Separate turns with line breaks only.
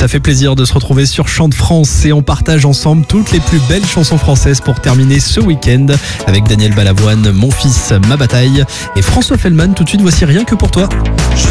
Ça fait plaisir de se retrouver sur Chant de France et on partage ensemble toutes les plus belles chansons françaises pour terminer ce week-end avec Daniel Balavoine, Mon fils, ma bataille et François Fellman. Tout de suite, voici Rien que pour toi.